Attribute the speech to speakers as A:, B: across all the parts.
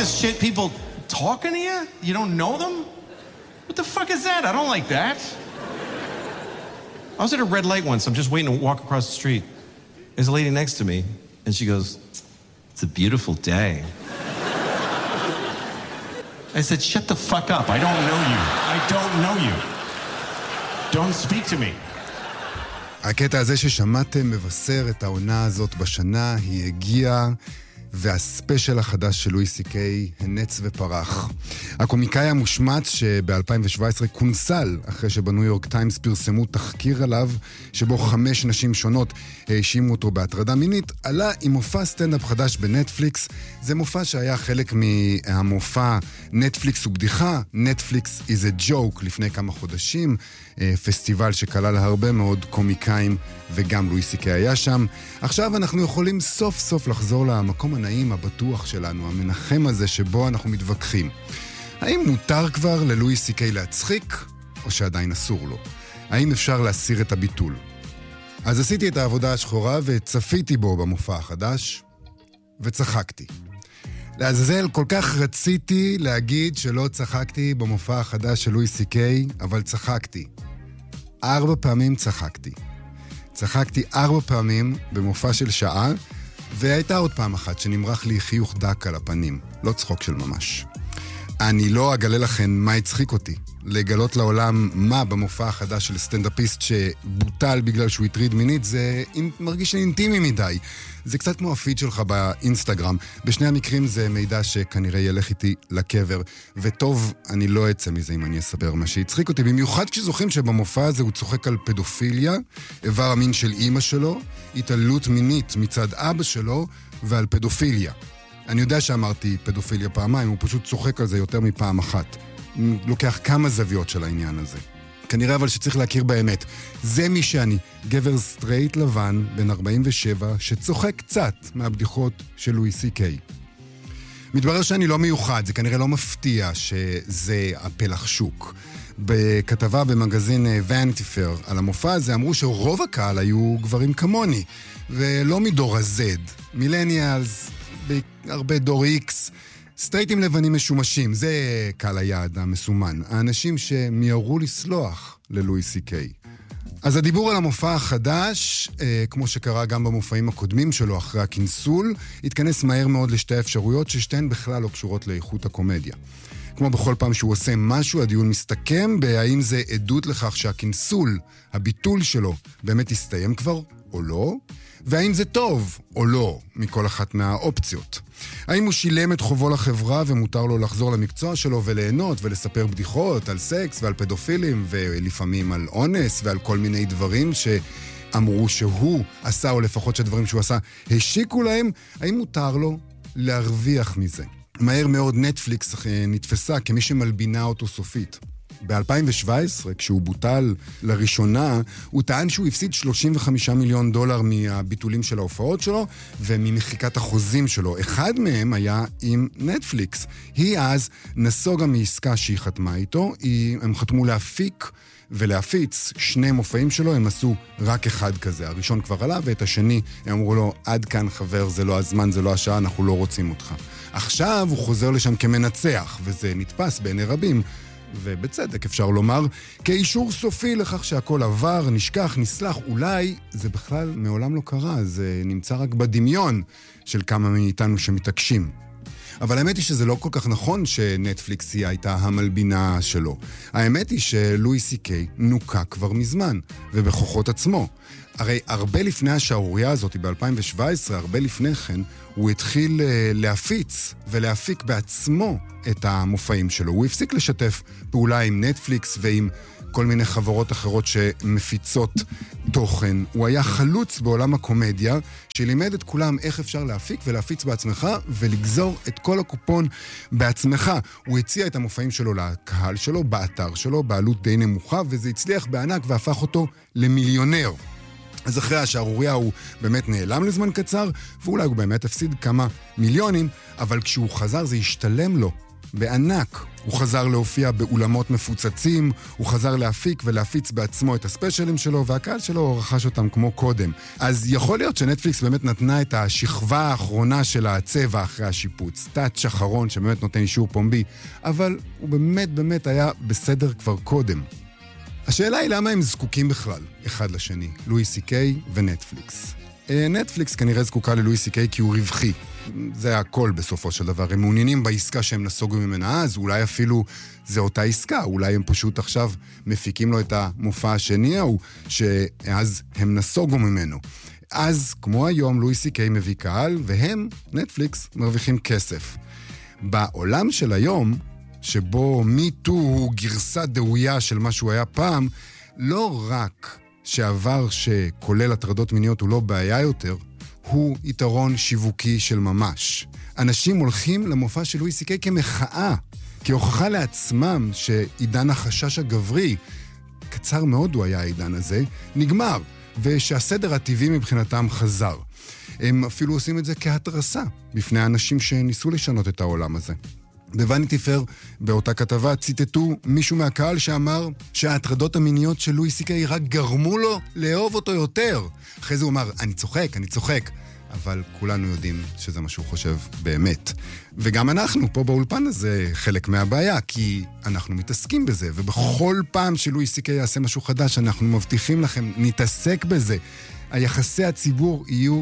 A: this shit? People talking to you? You don't know them? What the fuck is that? I don't like that. I was at a red light once. I'm just waiting to walk across the street. There's a lady next to me, and she goes, "It's a beautiful day." I said, "Shut the fuck up. I don't know you. I don't know you. Don't speak to me."
B: הקטע הזה ששמעתם מבשר את העונה הזאת בשנה, היא הגיעה, והספיישל החדש של לואי סי קיי הנץ ופרח. הקומיקאי המושמץ שב-2017 קונסל אחרי שבניו יורק טיימס פרסמו תחקיר עליו, שבו 5 נשים שונות האשימו אותו בהטרדה מינית, עלה עם מופע סטנדאפ חדש בנטפליקס. זה מופע שהיה חלק מהמופע נטפליקס ובדיחה, נטפליקס is a joke, לפני כמה חודשים, פסטיבל שכלל הרבה מאוד קומיקאים, וגם לואי סי קיי היה שם. עכשיו אנחנו יכולים סוף סוף לחזור למקום הנעים, הבטוח שלנו, המנחם הזה שבו אנחנו מתווכחים. האם מותר כבר ללואי סי קיי להצחיק, או שעדיין אסור לו? האם אפשר להסיר את הביטול? אז עשיתי את העבודה השחורה וצפיתי בו במופע החדש, וצחקתי. לעזאזל, כל כך רציתי להגיד שלא צחקתי במופע החדש של לואי סי קיי, אבל צחקתי. 4 פעמים צחקתי. צחקתי 4 פעמים במופע של שעה, והייתה עוד פעם אחת שנמרח לי חיוך דק על הפנים. לא צחוק של ממש. אני לא אגלה לכם מה הצחיק אותי. לגלות לעולם מה במופע החדש של סטנדאפיסט שבוטל בגלל שהוא הטריד מינית, זה מרגיש אינטימי מדי. זה קצת כמו הפיד שלך באינסטגרם. בשני המקרים זה מידע שכנראה ילך איתי לקבר. וטוב, אני לא אצא מזה אם אני אספר מה שהצחיק אותי. במיוחד כשזוכרים שבמופע הזה הוא צוחק על פדופיליה, איבר המין של אמא שלו, התעללות מינית מצד אבא שלו, ועל פדופיליה. אני יודע שאמרתי פדופיליה פעמיים, הוא פשוט צוחק על זה יותר מפעם אחת. לוקח כמה זוויות של העניין הזה. כנראה אבל שצריך להכיר באמת. זה מי שאני, גבר סטרייט לבן, בן 47, שצוחק קצת מהבדיחות של לואי סי קיי. מתברר שאני לא מיוחד, זה כנראה לא מפתיע שזה הפלח שוק. בכתבה במגזין Vanity Fair על המופע הזה אמרו שרוב הקהל היו גברים כמוני, ולא מדור ה-Z, מילניאלס, הרבה דור X, סטרייטים לבנים משומשים, זה קהל היעד המסומן. האנשים שמיירו לסלוח ללואי סי קיי. אז הדיבור על המופע החדש, כמו שקרה גם במופעים הקודמים שלו אחרי הכינסול, התכנס מהר מאוד לשתי אפשרויות ששתיהן בכלל לא קשורות לאיכות הקומדיה. כמו בכל פעם שהוא עושה משהו, הדיון מסתכם בהאם זה עדות לכך שהכינסול, הביטול שלו, באמת הסתיים כבר או לא, והאם זה טוב או לא מכל אחת מהאופציות. האם הוא שילם את חובו לחברה ומותר לו לחזור למקצוע שלו וליהנות ולספר בדיחות על סקס ועל פדופילים ולפעמים על אונס ועל כל מיני דברים שאמרו שהוא עשה, או לפחות שהדברים שהוא עשה השיקו להם. האם מותר לו להרוויח מזה? מהר מאוד נטפליקס נתפסה כמי שמלבינה אותו סופית. ב-2017, כשהוא בוטל לראשונה, הוא טען שהוא הפסיד $35 מיליון מהביטולים של ההופעות שלו וממחיקת החוזים שלו. אחד מהם היה עם נטפליקס. היא אז נסוגה מעסקה שהיא חתמה איתו, הם חתמו להפיק ולהפיץ 2 מופעים שלו, הם עשו רק אחד כזה. הראשון כבר עלה ואת השני הם אמרו לו, עד כאן חבר, זה לא הזמן, זה לא השעה, אנחנו לא רוצים אותך. עכשיו הוא חוזר לשם כמנצח, וזה נתפס בעיני רבים, ובצדק אפשר לומר, כאישור סופי לכך שהכל עבר, נשכח, נסלח. אולי זה בכלל מעולם לא קרה, זה נמצא רק בדמיון של כמה מאיתנו שמתעקשים. אבל האמת היא שזה לא כל כך נכון שנטפליקס היא הייתה המלבינה שלו. האמת היא שלואי סי קיי נוקה כבר מזמן, ובכוחות עצמו. הרי הרבה לפני השערוריה הזאת, ב-2017, הרבה לפני כן, הוא התחיל להפיץ ולהפיק בעצמו את המופעים שלו. הוא הפסיק לשתף פעולה עם נטפליקס ועם כל מיני חברות אחרות שמפיצות תוכן. הוא היה חלוץ בעולם הקומדיה, שלימד את כולם איך אפשר להפיק ולהפיץ בעצמך ולגזור את כל הקופון בעצמך. הוא הציע את המופעים שלו לקהל שלו, באתר שלו, בעלות די נמוכה, וזה הצליח בענק והפך אותו למיליונר. אז אחרי השערוריה הוא באמת נעלם לזמן קצר, ואולי הוא באמת הפסיד כמה מיליונים, אבל כשהוא חזר זה השתלם לו בענק. הוא חזר להופיע באולמות מפוצצים, הוא חזר להפיק ולהפיץ בעצמו את הספיישלים שלו, והקהל שלו רכש אותם כמו קודם. אז יכול להיות שנטפליקס באמת נתנה את השכבה האחרונה של הצבע אחרי השיפוץ, טאץ' אחרון שבאמת נותן אישור פומבי, אבל הוא באמת היה בסדר כבר קודם. השאלה היא למה הם זקוקים בכלל אחד לשני, לואי סי-קיי ונטפליקס. נטפליקס כנראה זקוקה ללואי סי-קיי כי הוא רווחי. זה הכל בסופו של דבר. הם מעוניינים בעסקה שהם נסוגו ממנה אז, אולי אפילו זה אותה עסקה, אולי הם פשוט עכשיו מפיקים לו את המופע השני, או שאז הם נסוגו ממנו. אז, כמו היום, לואי סי-קיי מביא קהל, והם, נטפליקס, מרוויחים כסף. בעולם של היום, שבו מי-טו הוא גרסה דאויה של מה שהוא היה פעם, לא רק שעבר שכולל הטרדות מיניות הוא לא בעיה יותר, הוא יתרון שיווקי של ממש. אנשים הולכים למופע של לואי סי-קיי כמחאה, כהוכחה לעצמם שעידן החשש הגברי, קצר מאוד הוא היה העידן הזה, נגמר, ושהסדר הטבעי מבחינתם חזר. הם אפילו עושים את זה כהתרסה בפני האנשים שניסו לשנות את העולם הזה. בווניטי פייר, באותה כתבה, ציטטו מישהו מהקהל שאמר שההטרדות המיניות של לואי סי-קיי רק גרמו לו לאהוב אותו יותר. אחרי זה הוא אמר, אני צוחק, אבל כולנו יודעים שזה מה שהוא חושב באמת. וגם אנחנו פה באולפן הזה חלק מהבעיה, כי אנחנו מתעסקים בזה, ובכל פעם שלואי סי-קיי יעשה משהו חדש, אנחנו מבטיחים לכם, נתעסק בזה. היחסי הציבור יהיו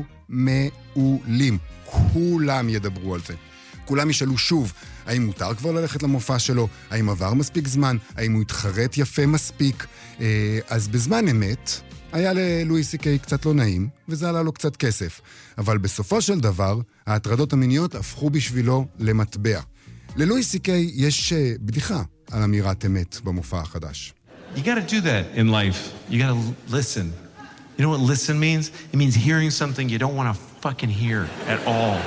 B: מעולים. כולם ידברו על זה. כולם ישאלו שוב, האם מותר כבר ללכת למופע שלו? האם עבר מספיק זמן? האם הוא התחרט יפה מספיק? אז בזמן אמת, היה ללואי סי-קיי קצת לא נעים, וזה עלה לו קצת כסף. אבל בסופו של דבר, ההטרדות המיניות הפכו בשבילו למטבע. ללואי סי-קיי יש בדיחה על אמירת אמת במופע החדש.
A: You gotta do that in life. You gotta listen. You know what listen means? It means hearing something you don't want to fucking hear at all.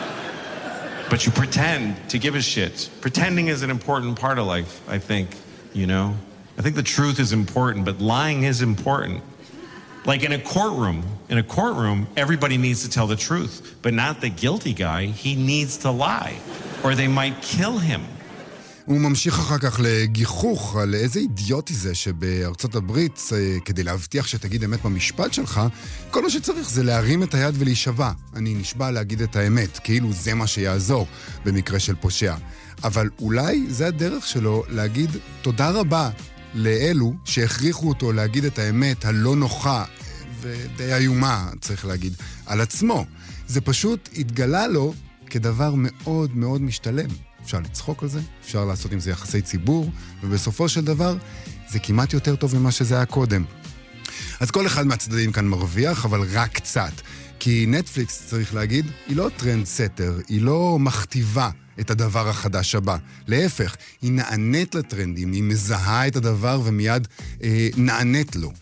A: But you pretend to give a shit. Pretending is an important part of life, I think, you know? I think the truth is important, but lying is important. Like in a courtroom, everybody needs to tell the truth, but not the guilty guy. He needs to lie, or they might kill him.
B: הוא ממשיך אחר כך לגיחוך על איזה אידיוטי זה שבארצות הברית, כדי להבטיח שתגיד אמת במשפט שלך, כל מה שצריך זה להרים את היד ולהישבע. אני נשבע להגיד את האמת, כאילו זה מה שיעזור במקרה של פושע. אבל אולי זה הדרך שלו להגיד תודה רבה לאלו שהכריחו אותו להגיד את האמת הלא נוחה ודי איומה, צריך להגיד, על עצמו. זה פשוט התגלה לו כדבר מאוד מאוד משתלם. אפשר לצחוק על זה, אפשר לעשות עם זה יחסי ציבור, ובסופו של דבר זה כמעט יותר טוב ממה שזה היה קודם. אז כל אחד מהצדדים כאן מרוויח, אבל רק קצת. כי נטפליקס, צריך להגיד, היא לא טרנד סטר, היא לא מכתיבה את הדבר החדש הבא. להפך, היא נענית לטרנדים, היא מזהה את הדבר ומיד נענית לו.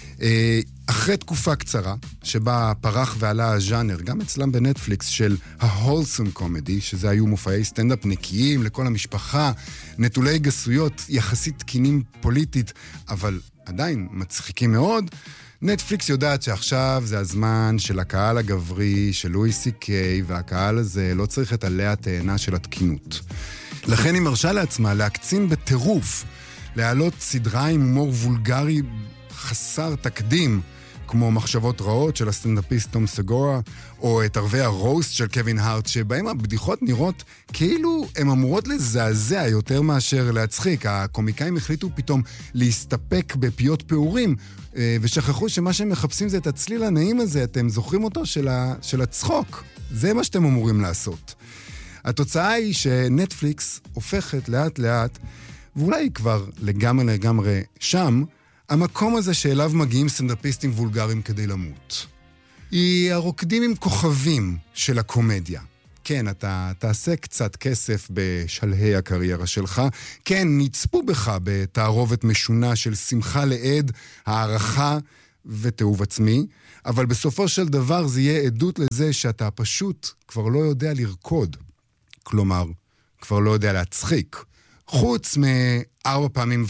B: אחרי תקופה קצרה, שבה פרח ועלה הז'אנר, גם אצלם בנטפליקס, של ההולסום קומדי, שזה היו מופעי סטנדאפ נקיים לכל המשפחה, נטולי גסויות, יחסית תקינים פוליטית, אבל עדיין מצחיקים מאוד, נטפליקס יודעת שעכשיו זה הזמן של הקהל הגברי, של לואי סי-קיי, והקהל הזה לא צריך את עלי התאנה של התקינות. לכן היא מרשה לעצמה להקצין בטירוף, להעלות סדרה עם הומור וולגרי חסר תקדים, כמו מחשבות רעות של הסטנדאפיסט תום סגורה, או את ערבי הרוסט של קווין הארט, שבהם הבדיחות נראות כאילו הן אמורות לזעזע יותר מאשר להצחיק. הקומיקאים החליטו פתאום להסתפק בפיות פעורים, ושכחו שמה שהם מחפשים זה את הצליל הנעים הזה, אתם זוכרים אותו, של הצחוק. זה מה שאתם אמורים לעשות. התוצאה היא שנטפליקס הופכת לאט לאט, ואולי כבר לגמרי שם, המקום הזה שאליו מגיעים סטנדאפיסטים וולגריים כדי למות. היא הרוקדים עם כוכבים של הקומדיה. כן, אתה תעשה קצת כסף בשלהי הקריירה שלך. כן, נצפו בך בתערובת משונה של שמחה לעד, הערכה ותיעוב עצמי, אבל בסופו של דבר זה יהיה עדות לזה שאתה פשוט כבר לא יודע לרקוד. כלומר, כבר לא יודע להצחיק. חוץ מ4.5 פעמים.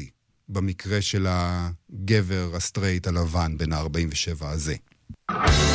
B: במקרה של הגבר הסטרייט הלבן בין ה-47 הזה.